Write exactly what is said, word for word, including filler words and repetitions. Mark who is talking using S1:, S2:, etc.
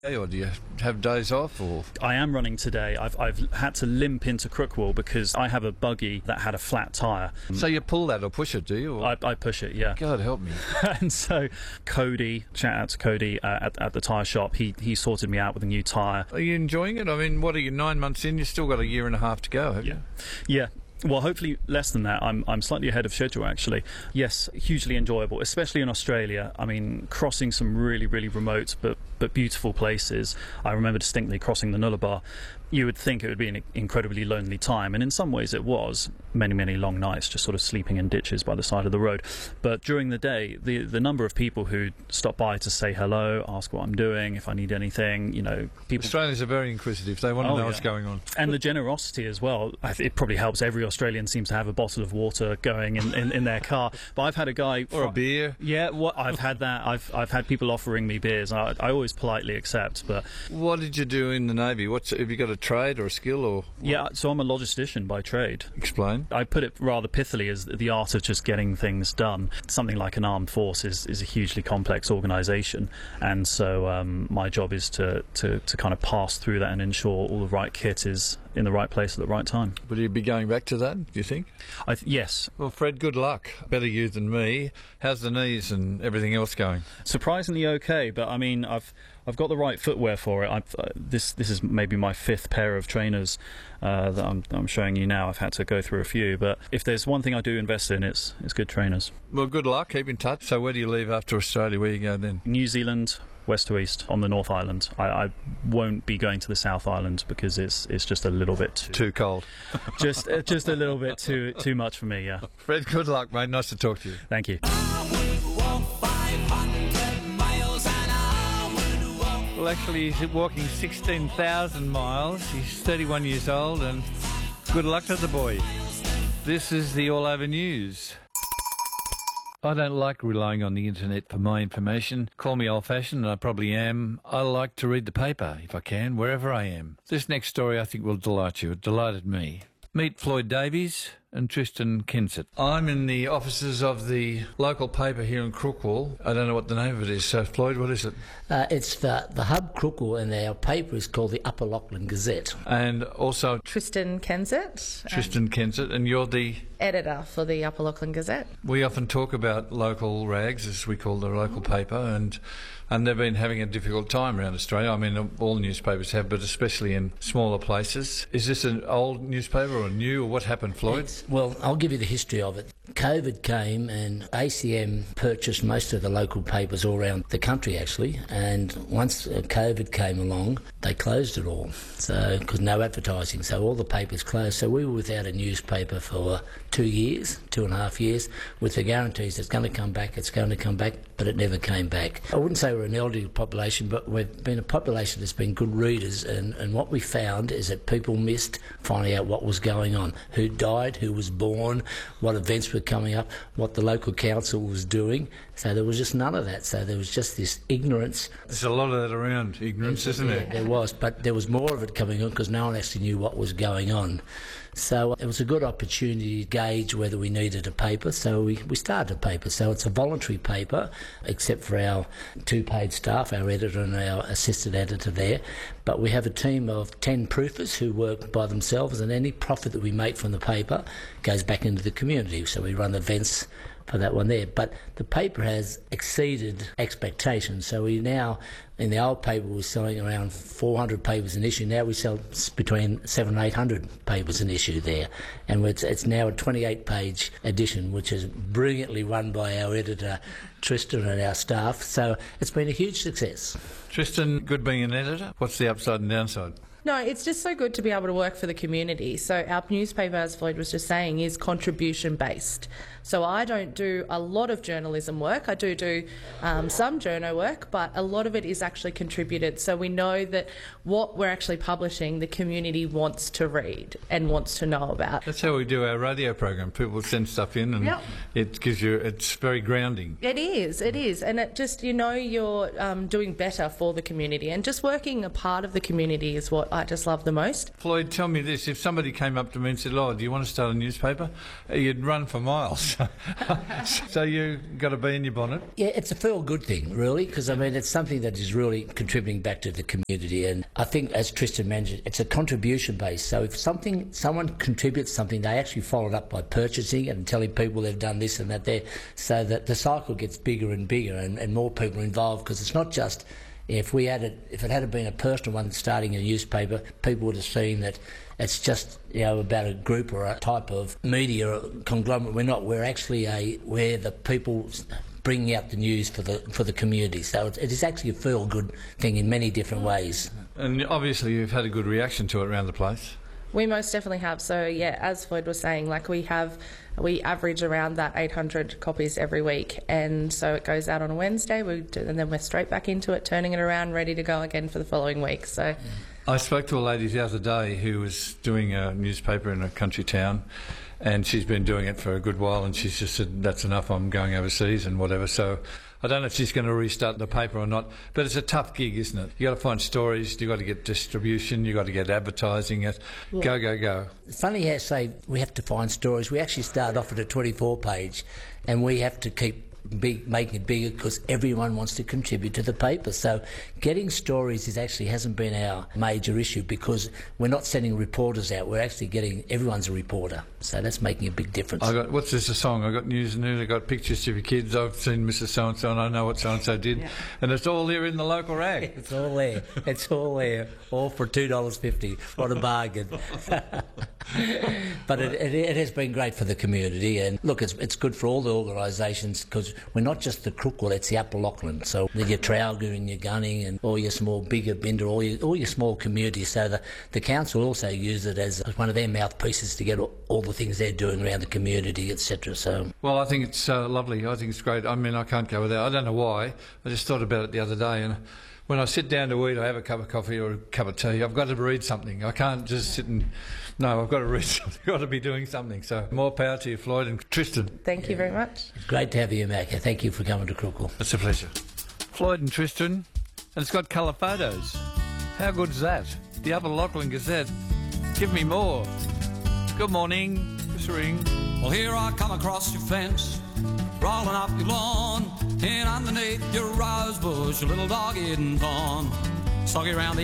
S1: Or do you have days off? Or
S2: I am running today. I've, I've had to limp into Crookwell because I have a buggy that had a flat tyre.
S1: So you pull that or push it, do you? Or?
S2: I, I push it, yeah.
S1: God help me.
S2: And so Cody, shout out to Cody uh, at, at the tyre shop, he, he sorted me out with a new tyre.
S1: Are you enjoying it? I mean, what are you, nine months in? You've still got a year and a half to go, have
S2: Yeah.
S1: you?
S2: Yeah. Well, hopefully less than that. I'm I'm slightly ahead of schedule, actually. Yes, hugely enjoyable, especially in Australia. I mean, crossing some really, really remote but, but beautiful places. I remember distinctly crossing the Nullarbor. You would think it would be an incredibly lonely time, and in some ways it was. Many, many long nights just sort of sleeping in ditches by the side of the road. But during the day, the the number of people who stop by to say hello, ask what I'm doing, if I need anything, you know, people...
S1: Australians are very inquisitive. They want to
S2: Oh,
S1: know
S2: yeah.
S1: what's going on.
S2: And the generosity as well. I th- It probably helps. Every Australian seems to have a bottle of water going in, in, in their car. But I've had a guy...
S1: Or a beer.
S2: Yeah, what I've had that. I've I've had people offering me beers. I, I always politely accept, but...
S1: What did you do in the Navy? What's Have you got a trade or a skill? Or
S2: Yeah, so I'm a logistician by trade.
S1: Explain.
S2: I put it rather pithily as the art of just getting things done. Something like an armed force is, is a hugely complex organisation, and so um, my job is to, to, to kind of pass through that and ensure all the right kit is in the right place at the right time.
S1: Will you be going back to that, do you think?
S2: I th- yes.
S1: Well, Fred, good luck. Better you than me. How's the knees and everything else going?
S2: Surprisingly okay, but I mean, I've I've got the right footwear for it. I've, uh, this this is maybe my fifth pair of trainers uh, that I'm I'm showing you now. I've had to go through a few, but if there's one thing I do invest in, it's it's good trainers.
S1: Well, good luck. Keep in touch. So where do you leave after Australia? Where you go then?
S2: New Zealand, west to east on the North Island. I, I won't be going to the South Island because it's it's just a little bit too,
S1: Too cold.
S2: just uh, just a little bit too too much for me. Yeah.
S1: Fred, good luck, mate. Nice to talk to you.
S2: Thank you.
S1: Well, actually, he's walking sixteen thousand miles. He's thirty-one years old, and good luck to the boy. This is the All Over News. I don't like relying on the internet for my information. Call me old-fashioned, and I probably am. I like to read the paper, if I can, wherever I am. This next story I think will delight you. It delighted me. Meet Floyd Davies and Tristan Kensett. I'm in the offices of the local paper here in Crookwell. I don't know what the name of it is. So, Floyd, what is it?
S3: Uh, it's the, the Hub Crookwell, and our paper is called the Upper Lachlan Gazette.
S1: And also
S4: Tristan Kensett.
S1: Tristan Kensett, and you're the...
S4: Editor for the Upper Lachlan Gazette.
S1: We often talk about local rags, as we call the local paper, and and they've been having a difficult time around Australia. I mean, all newspapers have, but especially in smaller places. Is this an old newspaper or new, or what happened, Floyd?
S3: It's, well, I'll give you the history of it. COVID came and A C M purchased most of the local papers all around the country, actually, and once COVID came along, they closed it all, so because no advertising, so all the papers closed. So we were without a newspaper for two years, two and a half years, with the guarantees it's going to come back, it's going to come back, but it never came back. I wouldn't say we're an elderly population, but we've been a population that's been good readers, and, and what we found is that people missed finding out what was going on, who died, who was born, what events were coming up, what the local council was doing. So there was just none of that. So there was just this ignorance.
S1: There's a lot of that around, ignorance, isn't
S3: Yeah,
S1: there?
S3: there was, but there was more of it coming on because no one actually knew what was going on. So it was a good opportunity to gauge whether we needed a paper, so we, we started a paper. So it's a voluntary paper, except for our two paid staff, our editor and our assistant editor there. But we have a team of ten proofers who work by themselves, and any profit that we make from the paper goes back into the community. So we run events for that one there. But the paper has exceeded expectations. So we now, in the old paper, we were selling around four hundred papers an issue. Now we sell between seven and eight hundred papers an issue there. And it's, it's now a twenty-eight page edition, which is brilliantly run by our editor, Tristan, and our staff. So it's been a huge success.
S1: Tristan, good being an editor. What's the upside and downside?
S4: No, it's just so good to be able to work for the community. So our newspaper, as Floyd was just saying, is contribution based. So I don't do a lot of journalism work. I do do um, some journo work, but a lot of it is actually contributed. So we know that what we're actually publishing, the community wants to read and wants to know about.
S1: That's how we do our radio program. People send stuff in, and
S4: Yep.
S1: it gives you. It's very grounding.
S4: It is, it is. And it just, you know, you're um, doing better for the community. And just working a part of the community is what I just love the most.
S1: Floyd, tell me this. If somebody came up to me and said, "Oh, do you want to start a newspaper?" You'd run for miles. So you got to be in your bonnet.
S3: Yeah, it's a feel-good thing, really, because, I mean, it's something that is really contributing back to the community. And I think, as Tristan mentioned, it's a contribution base. So if something, someone contributes something, they actually follow it up by purchasing it and telling people they've done this and that there, so that the cycle gets bigger and bigger and, and more people involved, because it's not just... If we had it, if it had been a personal one starting a newspaper, people would have seen that it's just, you know, about a group or a type of media or conglomerate. We're not. We're actually a we're the people bringing out the news for the for the community. So it, it is actually a feel good thing in many different ways.
S1: And obviously, you've had a good reaction to it around the place.
S4: We most definitely have. So yeah, as Floyd was saying, like we have, we average around that eight hundred copies every week, and so it goes out on a Wednesday, we do, and then we're straight back into it, turning it around, ready to go again for the following week. So,
S1: I spoke to a lady the other day who was doing a newspaper in a country town, and she's been doing it for a good while, and she's just said, "That's enough. I'm going overseas and whatever." So. I don't know if she's going to restart the paper or not, but it's a tough gig, isn't it? You got to find stories, you got to get distribution, you got to get advertising it. Well, go, go, go.
S3: Funny how you say we have to find stories. We actually started off at a twenty-four page, and we have to keep big, making it bigger because everyone wants to contribute to the paper. So getting stories is actually hasn't been our major issue, because we're not sending reporters out. We're actually getting everyone's a reporter. So that's making a big difference.
S1: I got what's this a song? I got news and news. I got pictures of your kids. I've seen Missus So and So, and I know what so and so did, yeah. And it's all there in the local rag.
S3: It's all there. It's all there. All for two dollars fifty. What a bargain! But it, it, it has been great for the community, and look, it's it's good for all the organisations, because we're not just the Crookwell, it's the Upper Lachlan. So your Trowga and your Gunning and all your small, bigger Binder, all your all your small communities. So the the council also use it as one of their mouthpieces to get all, all the things they're doing around the community, et cetera. So
S1: well, I think it's uh, lovely. I think it's great. I mean, I can't go without. I don't know why. I just thought about it the other day, and when I sit down to eat, I have a cup of coffee or a cup of tea. I've got to read something. I can't just sit and... No, I've got to read something. I've got to be doing something. So more power to you, Floyd and Tristan.
S4: Thank you very much.
S3: It's great to have you, Macca. Thank you for coming to Crookwell.
S1: It's a pleasure. Floyd and Tristan, and it's got colour photos. How good's that? The Upper Lachlan Gazette. Give me more. Good morning. Just ring.
S5: Well, here I come across your fence, rolling up your lawn, and underneath your rose bush, a little dog eating fawn, soggy round the